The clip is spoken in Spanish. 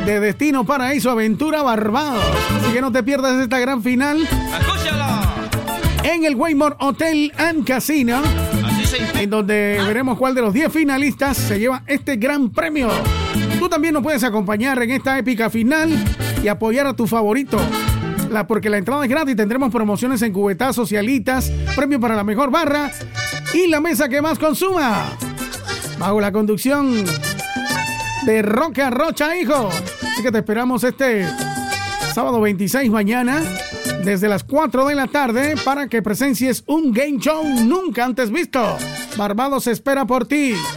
de Destino Paraíso Aventura Barbados. Así que no te pierdas esta gran final. ¡Escúchala! En el Waymore Hotel and Casino, en donde veremos cuál de los 10 finalistas se lleva este gran premio. Tú también nos puedes acompañar en esta épica final y apoyar a tu favorito. Porque la entrada es gratis. Tendremos promociones en cubetazos y alitas, premio para la mejor barra y la mesa que más consuma. Bajo la conducción de Roca Rocha, hijo. Así que te esperamos este sábado 26 mañana, desde las 4 de la tarde, para que presencies un game show nunca antes visto. Barbados espera por ti.